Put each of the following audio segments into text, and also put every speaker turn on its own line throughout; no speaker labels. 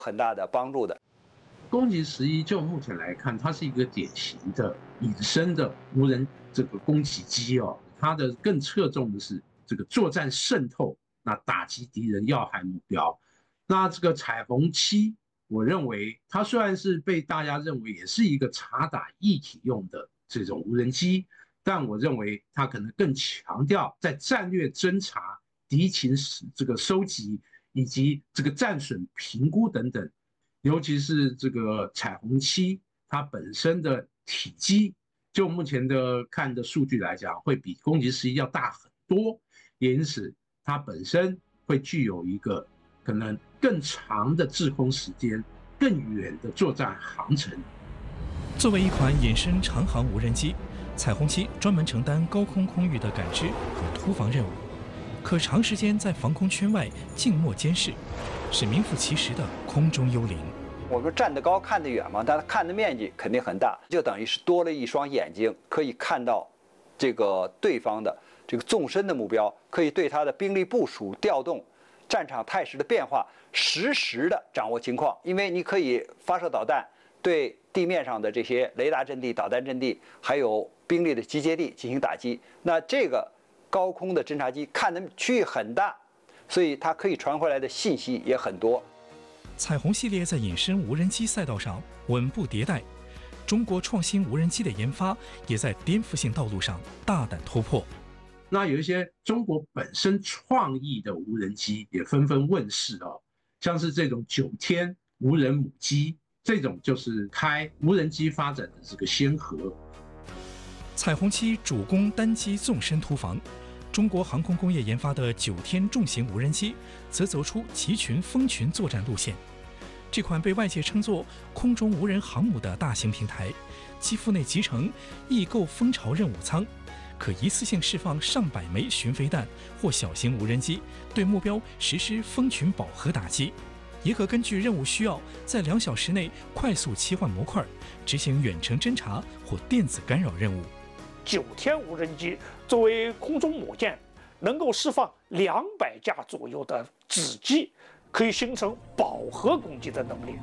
很大的帮助的。
攻击11就目前来看，它是一个典型的隐身的无人这个攻击机哦，它的更侧重的是这个作战渗透，那打击敌人要害目标。那这个彩虹7，我认为它虽然是被大家认为也是一个查打液体用的这种无人机，但我认为它可能更强调在战略侦察、敌情这个收集以及这个战损评估等等。尤其是这个彩虹7，它本身的体积，就目前的看的数据来讲，会比攻击11要大很多，也因此它本身会具有一个可能更长的滞空时间、更远的作战航程。
作为一款隐身长航无人机，彩虹7专门承担高空空域的感知和突防任务，可长时间在防空圈外静默监视，是名副其实的空中幽灵。
我们站得高看得远嘛，但它看的面积肯定很大，就等于是多了一双眼睛，可以看到这个对方的这个纵深的目标，可以对他的兵力部署、调动、战场态势的变化实时的掌握情况。因为你可以发射导弹，对地面上的这些雷达阵地、导弹阵地，还有兵力的集结地进行打击。那这个高空的侦察机看的区域很大，所以它可以传回来的信息也很多。
彩虹系列在隐身无人机赛道上稳步迭代，中国创新无人机的研发也在颠覆性道路上大胆突破。
那有一些中国本身创意的无人机也纷纷问世哦，像是这种9天无人母机，这种就是开无人机发展的这个先河。
彩虹7主攻单机纵深突防，中国航空工业研发的9天重型无人机则走出集群蜂群作战路线。这款被外界称作空中无人航母的大型平台，机腹内集成易构蜂巢任务舱，可一次性释放上百枚巡飞弹或小型无人机，对目标实施蜂群饱和打击，也可根据任务需要，在2小时内快速切换模块，执行远程侦察或电子干扰任务。
9天无人机作为空中母舰，能够释放200架左右的子机，可以形成饱和攻击的能力。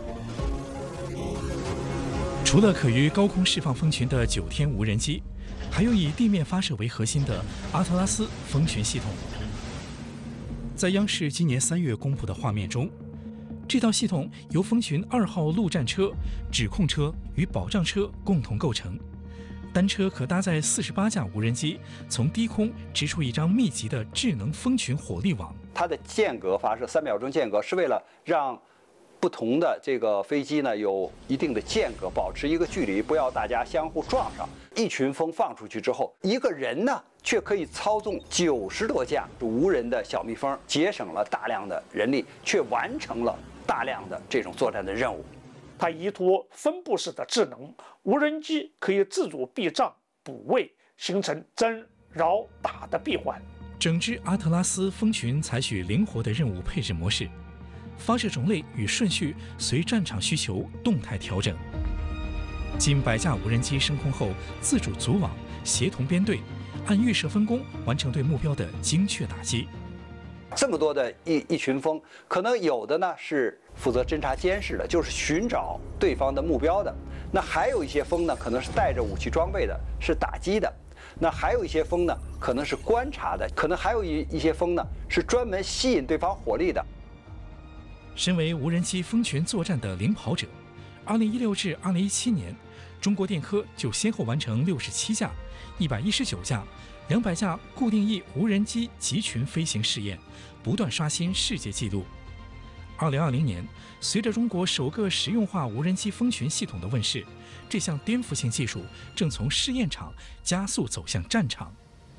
除了可于高空释放蜂群的9天无人机，还有以地面发射为核心的阿特拉斯蜂群系统。在央视今年3月公布的画面中，这套系统由蜂群2号陆战车、指控车与保障车共同构成。单车可搭载48架无人机，从低空织出一张密集的智能蜂群火力网。
它的间隔发射3秒钟间隔，是为了让不同的这个飞机呢有一定的间隔，保持一个距离，不要大家相互撞上。一群蜂放出去之后，一个人呢却可以操纵90多架无人的小蜜蜂，节省了大量的人力，却完成了大量的这种作战的任务。
它依托分布式的智能，无人机可以自主避障、补位，形成增、扰、打的闭环。
整支阿特拉斯蜂群采取灵活的任务配置模式，发射种类与顺序随战场需求动态调整。近100架无人机升空后，自主组网，协同编队，按预设分工完成对目标的精确打击。
这么多的一群蜂，可能有的呢是负责侦察监视的，就是寻找对方的目标的；那还有一些蜂呢，可能是带着武器装备的，是打击的；那还有一些蜂呢，可能是观察的；可能还有一些蜂呢，是专门吸引对方火力的。
身为无人机蜂群作战的领跑者，2016至2017年，中国电科就先后完成67架、119架、200架固定翼无人机集群飞行试验，不断刷新世界纪录。2020年，随着中国首个实用化无人机蜂群系统的问世，这项颠覆性技术正从试验场加速走向战场。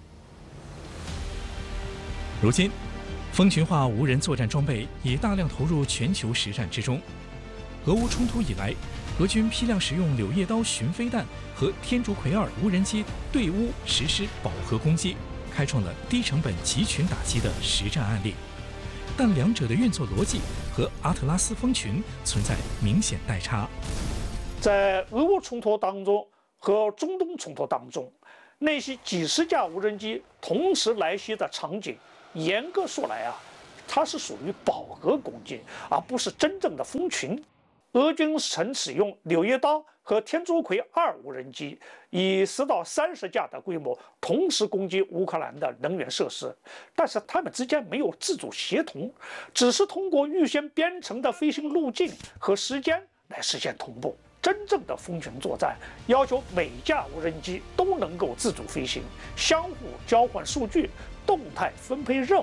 如今，蜂群化无人作战装备已大量投入全球实战之中。俄乌冲突以来，俄军批量使用柳叶刀巡飞弹和天竺葵2无人机对乌实施饱和攻击，开创了低成本集群打击的实战案例。但两者的运作逻辑和阿特拉斯蜂群存在明显代差。
在俄乌冲突当中和中东冲突当中，那些几十架无人机同时来袭的场景，严格说来啊， 它是属于饱和攻击，而不是真正的蜂群。俄军曾使用柳叶刀和天竺葵2无人机，以10到30架的规模同时攻击乌克兰的能源设施，但是它们之间没有自主协同，只是通过预先编程的飞行路径和时间来实现同步。真正的蜂群作战要求每架无人机都能够自主飞行，相互交换数据，动态分配任务。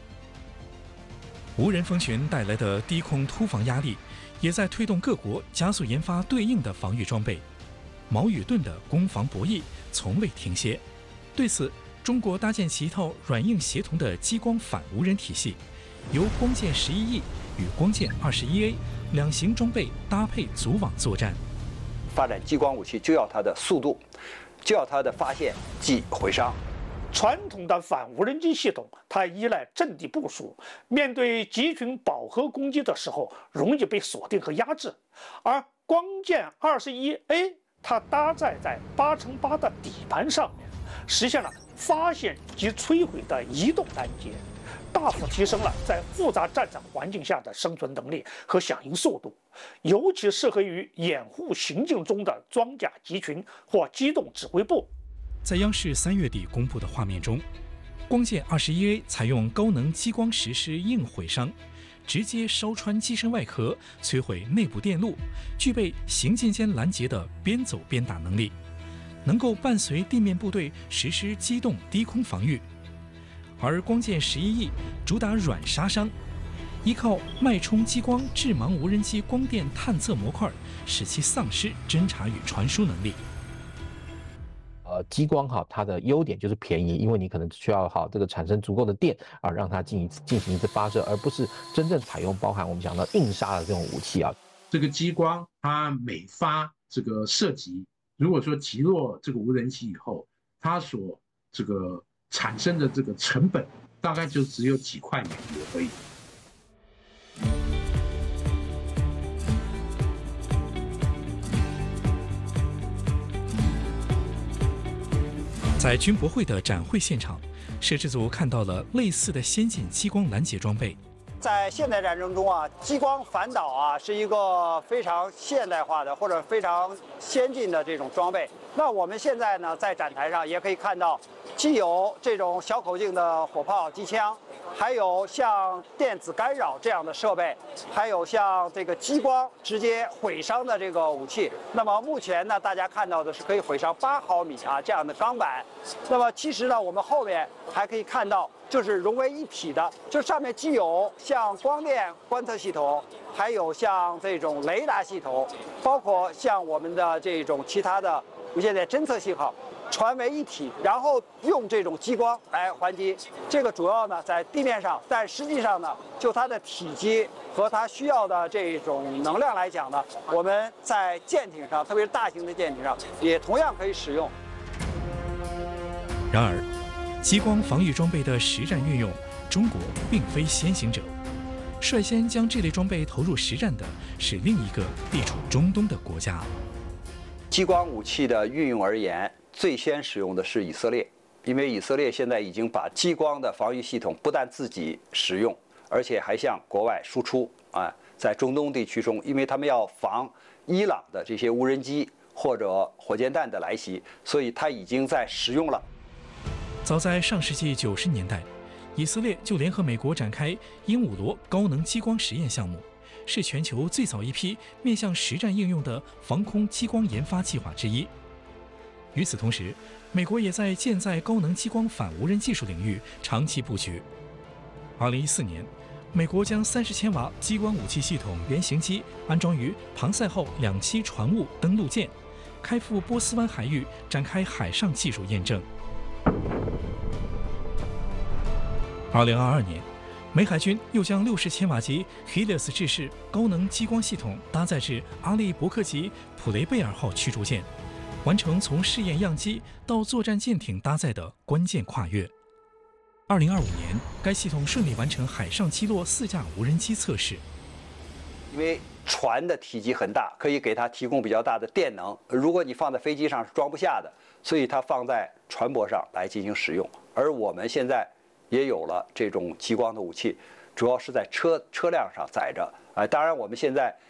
无人蜂群带来的低空突防压力，也在推动各国加速研发对应的防御装备。矛与盾的攻防博弈从未停歇。对此，中国搭建起一套软硬协同的激光反无人体系，由光剑11E与光剑21A 两型装备搭配组网作战。
发展激光武器就要它的速度，就要它的发现即毁伤。
传统的反无人机系统，它依赖阵地部署，面对集群饱和攻击的时候，容易被锁定和压制。而光剑21A，它搭载在8×8的底盘上面，实现了发现及摧毁的移动拦截，大幅提升了在复杂战场环境下的生存能力和响应速度，尤其适合于掩护行进中的装甲集群或机动指挥部。
在央视3月底公布的画面中，光剑21A 采用高能激光实施硬毁伤，直接烧穿机身外壳，摧毁内部电路，具备行进间拦截的边走边打能力，能够伴随地面部队实施机动低空防御。而光剑11E 主打软杀伤，依靠脉冲激光致盲无人机光电探测模块，使其丧失侦察与传输能力。
激光它的优点就是便宜，因为你可能需要这个产生足够的电啊，让它进行一次发射，而不是真正采用包含我们讲到硬杀的这种武器啊。
这个激光它每发这个射击，如果说击落这个无人机以后，它所这个产生的这个成本大概就只有几块美元而已。
在军博会的展会现场，摄制组看到了类似的先进激光拦截装备。
在现代战争中啊，激光反导啊是一个非常现代化的或者非常先进的这种装备。那我们现在呢，在展台上也可以看到，既有这种小口径的火炮、机枪，还有像电子干扰这样的设备，还有像这个激光直接毁伤的这个武器。那么目前呢，大家看到的是可以毁伤8毫米啊这样的钢板。那么其实呢，我们后面还可以看到，就是融为一体的，就上面既有像光电观测系统，还有像这种雷达系统，包括像我们的这种其他的无线电侦测信号，传为一体，然后用这种激光来还击。这个主要呢在地面上，但实际上呢，就它的体积和它需要的这种能量来讲呢，我们在舰艇上，特别是大型的舰艇上，也同样可以使用。
然而，激光防御装备的实战运用，中国并非先行者。率先将这类装备投入实战的是另一个地处中东的国家。
激光武器的运用而言，最先使用的是以色列，因为以色列现在已经把激光的防御系统不但自己使用，而且还向国外输出啊。在中东地区中，因为他们要防伊朗的这些无人机或者火箭弹的来袭，所以它已经在使用了。
早在上世纪90年代，以色列就联合美国展开鹦鹉螺高能激光实验项目，是全球最早一批面向实战应用的防空激光研发计划之一。与此同时，美国也在舰载高能激光反无人技术领域长期布局。2014年，美国将30千瓦激光武器系统原型机安装于庞塞号2栖船坞登陆舰，开赴波斯湾海域展开海上技术验证。2022年，美海军又将60千瓦级 Helios 制式高能激光系统搭载至阿利伯克级普雷贝尔号驱逐舰，完成从试验样机到作战舰艇搭载的关键跨越。2025年，该系统顺利完成海上击落4架无人机测试。
因为船的体积很大，可以给它提供比较大的电能。如果你放在飞机上是装不下的，所以它放在船舶上来进行使用。而我们现在也有了这种激光的武器， 主要是在车辆上载着。当然我们现在